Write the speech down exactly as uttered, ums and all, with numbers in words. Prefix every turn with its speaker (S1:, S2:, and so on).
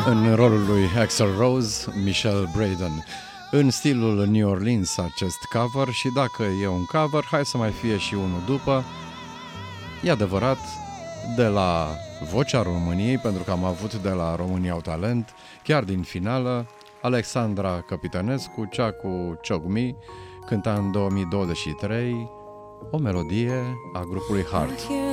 S1: în rolul lui Axl Rose, Michelle Braden. În stilul New Orleans acest cover, și dacă e un cover, hai să mai fie și unul după. E adevărat, de la Vocea României, pentru că am avut de la România au talent, chiar din finală, Alexandra Capitanescu, cea cu Ciocmi, Me, cânta în două mii douăzeci și trei o melodie a grupului Heart.